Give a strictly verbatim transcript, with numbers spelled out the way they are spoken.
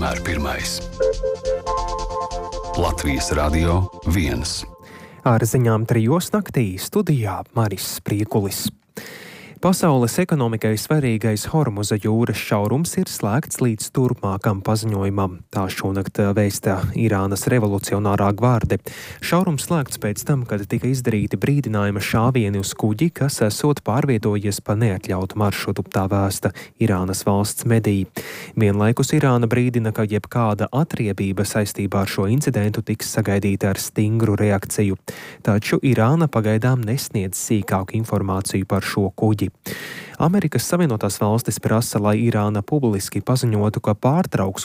vienmēr pirmais. Latvijas Radio viens. Ar ziņām trijos naktī studijā Maris Priekulis. Pasaules ekonomikai svarīgais Hormuza jūras šaurums ir slēgts līdz turpmākam paziņojumam. Tā šonakt vēsta Irānas revolucionārā gvarde. Šaurums slēgts pēc tam, kad tika izdarīti brīdinājuma šāvieni uz kuģi, kas esot pārvietojies pa neatļautu maršrutu, tā vēsta Irānas valsts mediji. Vienlaikus Irāna brīdina, ka jebkāda atriebība saistībā ar šo incidentu tiks sagaidīta ar stingru reakciju. Taču Irāna pagaidām nesniedz sīkāku informāciju par šo kuģi. Amerikas Savienotās valstis prasa, lai Irāna publiski paziņotu, ka pārtrauks